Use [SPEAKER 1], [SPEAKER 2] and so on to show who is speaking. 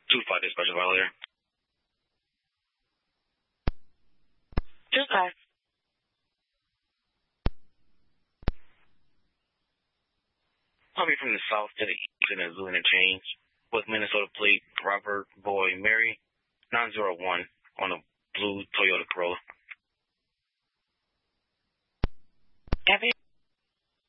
[SPEAKER 1] 2-5 dispatch violator.
[SPEAKER 2] 2-5.
[SPEAKER 1] Coming from the south to the east in a zoo interchange with Minnesota plate Robert Boy Mary 901 on a blue Toyota Corolla.